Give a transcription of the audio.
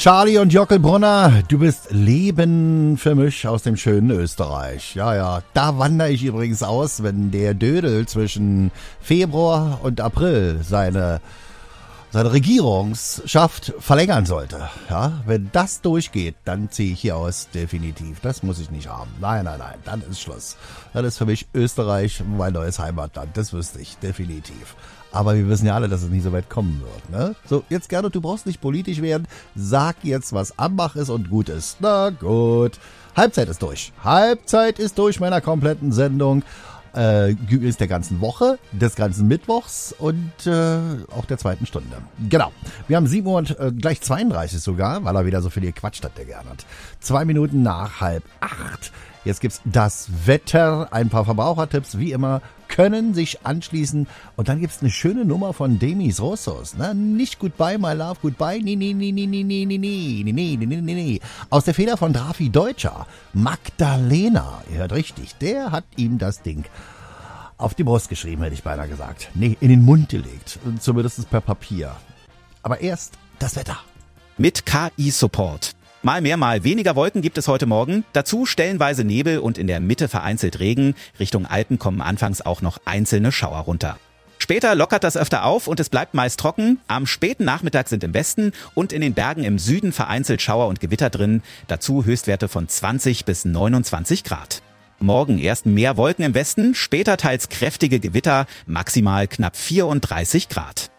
Charlie und Jockel Brunner, du bist Leben für mich aus dem schönen Österreich. Ja, da wandere ich übrigens aus, wenn der Dödel zwischen Februar und April seine Regierungsschaft verlängern sollte. Ja, wenn das durchgeht, dann ziehe ich hier aus, definitiv. Das muss ich nicht haben. Nein, dann ist Schluss. Das ist für mich Österreich mein neues Heimatland, das wüsste ich, definitiv. Aber wir wissen ja alle, dass es nicht so weit kommen wird, ne? So, jetzt Gernot, du brauchst nicht politisch werden. Sag jetzt, was Ambach ist und gut ist. Na gut. Halbzeit ist durch. Halbzeit ist durch meiner kompletten Sendung. Ist der ganzen Woche, des ganzen Mittwochs und auch der zweiten Stunde. Genau. Wir haben 7 Uhr und gleich 32 sogar, weil er wieder so viel gequatscht hat, der Gernot. 2 Minuten nach 7:30. Jetzt gibt's das Wetter, ein paar Verbrauchertipps, wie immer, können sich anschließen. Und dann gibt's eine schöne Nummer von Demis Roussos. Ne? Nicht Goodbye, my love, goodbye, nee. Aus der Feder von Drafi Deutscher. Magdalena, ihr hört richtig, der hat ihm das Ding auf die Brust geschrieben, hätte ich beinahe gesagt. Nee, in den Mund gelegt. Zumindest per Papier. Aber erst das Wetter. Mit KI-Support. Mal mehr, mal weniger Wolken gibt es heute Morgen. Dazu stellenweise Nebel und in der Mitte vereinzelt Regen. Richtung Alpen kommen anfangs auch noch einzelne Schauer runter. Später lockert das öfter auf und es bleibt meist trocken. Am späten Nachmittag sind im Westen und in den Bergen im Süden vereinzelt Schauer und Gewitter drin. Dazu Höchstwerte von 20 bis 29 Grad. Morgen erst mehr Wolken im Westen, später teils kräftige Gewitter, maximal knapp 34 Grad.